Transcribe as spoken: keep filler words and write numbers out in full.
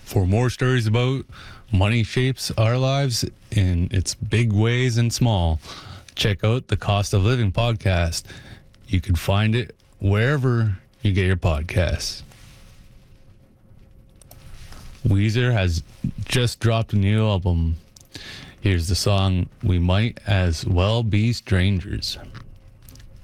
For more stories about money shapes our lives in its big ways and small, check out the Cost of Living podcast. You can find it wherever you get your podcasts. Weezer has just dropped a new album. Here's the song We Might As Well Be Strangers.